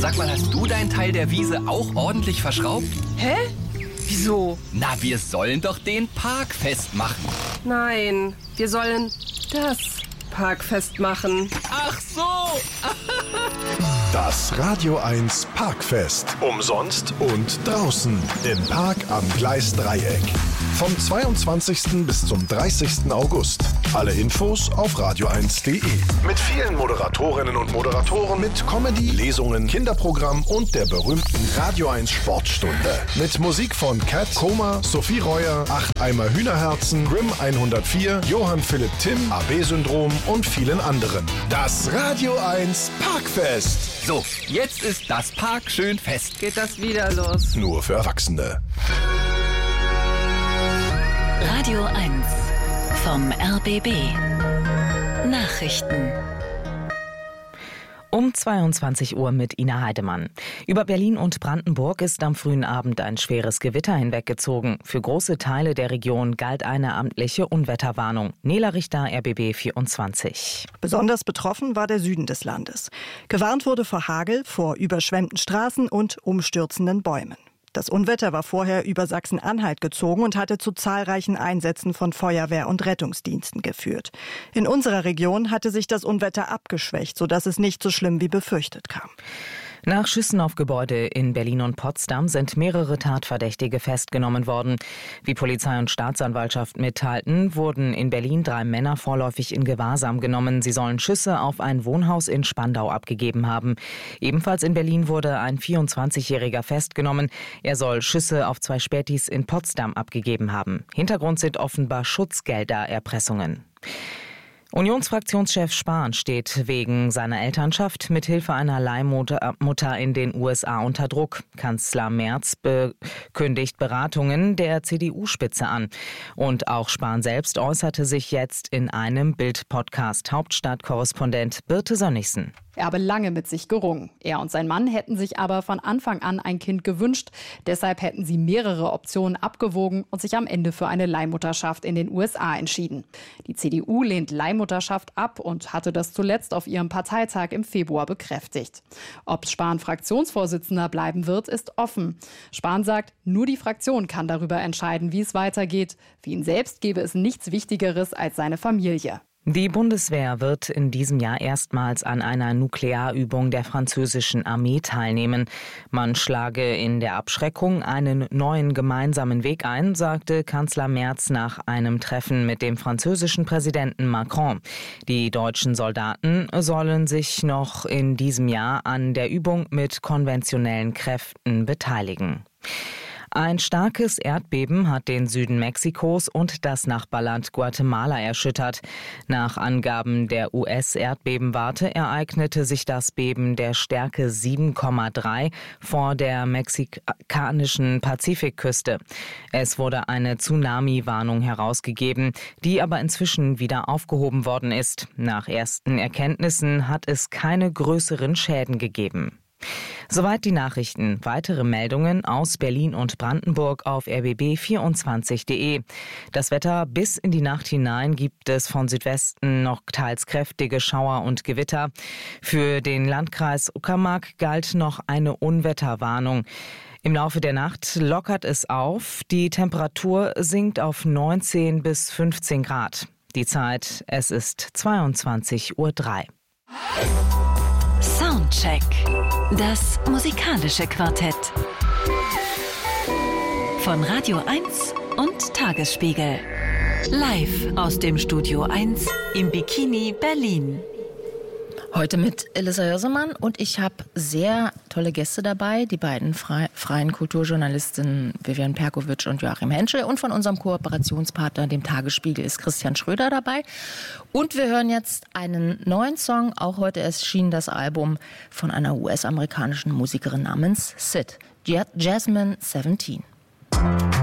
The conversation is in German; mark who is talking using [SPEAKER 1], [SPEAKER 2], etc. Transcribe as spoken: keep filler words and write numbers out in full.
[SPEAKER 1] Sag mal, hast du deinen Teil der Wiese auch ordentlich verschraubt?
[SPEAKER 2] Hä? Wieso?
[SPEAKER 1] Na, wir sollen doch den Park festmachen.
[SPEAKER 2] Nein, wir sollen das Park festmachen.
[SPEAKER 1] Ach so!
[SPEAKER 3] Das Radio eins Parkfest. Umsonst und draußen im Park am Gleisdreieck. Vom zweiundzwanzigsten bis zum dreißigsten August. Alle Infos auf radio eins punkt de. Mit vielen Moderatorinnen und Moderatoren, mit Comedy, Lesungen, Kinderprogramm und der berühmten Radio eins Sportstunde. Mit Musik von Cat, Koma, Sophie Reuer, Acht Eimer Hühnerherzen, Grimm hundertvier, Johann Philipp Timm, A B-Syndrom und vielen anderen. Das Radio eins Parkfest.
[SPEAKER 1] So, jetzt ist das Park schön fest.
[SPEAKER 2] Geht das wieder los?
[SPEAKER 3] Nur für Erwachsene.
[SPEAKER 4] Radio eins vom R B B. Nachrichten.
[SPEAKER 5] Um zweiundzwanzig Uhr mit Ina Heidemann. Über Berlin und Brandenburg ist am frühen Abend ein schweres Gewitter hinweggezogen. Für große Teile der Region galt eine amtliche Unwetterwarnung. Nela Richter, R B B vierundzwanzig.
[SPEAKER 6] Besonders betroffen war der Süden des Landes. Gewarnt wurde vor Hagel, vor überschwemmten Straßen und umstürzenden Bäumen. Das Unwetter war vorher über Sachsen-Anhalt gezogen und hatte zu zahlreichen Einsätzen von Feuerwehr und Rettungsdiensten geführt. In unserer Region hatte sich das Unwetter abgeschwächt, sodass es nicht so schlimm wie befürchtet kam.
[SPEAKER 5] Nach Schüssen auf Gebäude in Berlin und Potsdam sind mehrere Tatverdächtige festgenommen worden. Wie Polizei und Staatsanwaltschaft mitteilten, wurden in Berlin drei Männer vorläufig in Gewahrsam genommen. Sie sollen Schüsse auf ein Wohnhaus in Spandau abgegeben haben. Ebenfalls in Berlin wurde ein vierundzwanzigjähriger festgenommen. Er soll Schüsse auf zwei Spätis in Potsdam abgegeben haben. Hintergrund sind offenbar Schutzgeldererpressungen. Unionsfraktionschef Spahn steht wegen seiner Elternschaft mit Hilfe einer Leihmutter in den U S A unter Druck. Kanzler Merz kündigt Beratungen der C D U-Spitze an. Und auch Spahn selbst äußerte sich jetzt in einem Bild-Podcast. Hauptstadtkorrespondent Birte Sönnigsen.
[SPEAKER 7] Er habe lange mit sich gerungen. Er und sein Mann hätten sich aber von Anfang an ein Kind gewünscht. Deshalb hätten sie mehrere Optionen abgewogen und sich am Ende für eine Leihmutterschaft in den U S A entschieden. Die C D U lehnt Leihmutterschaft ab und hatte das zuletzt auf ihrem Parteitag im Februar bekräftigt. Ob Spahn Fraktionsvorsitzender bleiben wird, ist offen. Spahn sagt, nur die Fraktion kann darüber entscheiden, wie es weitergeht. Für ihn selbst gäbe es nichts Wichtigeres als seine Familie.
[SPEAKER 5] Die Bundeswehr wird in diesem Jahr erstmals an einer Nuklearübung der französischen Armee teilnehmen. Man schlage in der Abschreckung einen neuen gemeinsamen Weg ein, sagte Kanzler Merz nach einem Treffen mit dem französischen Präsidenten Macron. Die deutschen Soldaten sollen sich noch in diesem Jahr an der Übung mit konventionellen Kräften beteiligen. Ein starkes Erdbeben hat den Süden Mexikos und das Nachbarland Guatemala erschüttert. Nach Angaben der U S-Erdbebenwarte ereignete sich das Beben der Stärke sieben Komma drei vor der mexikanischen Pazifikküste. Es wurde eine Tsunami-Warnung herausgegeben, die aber inzwischen wieder aufgehoben worden ist. Nach ersten Erkenntnissen hat es keine größeren Schäden gegeben. Soweit die Nachrichten. Weitere Meldungen aus Berlin und Brandenburg auf r b b vierundzwanzig punkt de. Das Wetter: bis in die Nacht hinein gibt es von Südwesten noch teils kräftige Schauer und Gewitter. Für den Landkreis Uckermark galt noch eine Unwetterwarnung. Im Laufe der Nacht lockert es auf. Die Temperatur sinkt auf neunzehn bis fünfzehn Grad. Die Zeit: es ist zweiundzwanzig Uhr drei.
[SPEAKER 4] Soundcheck. Das musikalische Quartett. Von Radio eins und Tagesspiegel. Live aus dem Studio eins im Bikini Berlin.
[SPEAKER 8] Heute mit Elissa Hörsemann und ich habe sehr tolle Gäste dabei. Die beiden frei, freien Kulturjournalistinnen Vivian Perkovic und Joachim Henschel. Und von unserem Kooperationspartner, dem Tagesspiegel, ist Christian Schröder dabei. Und wir hören jetzt einen neuen Song. Auch heute erschien das Album von einer U S-amerikanischen Musikerin namens Sid. Jasmine siebzehn.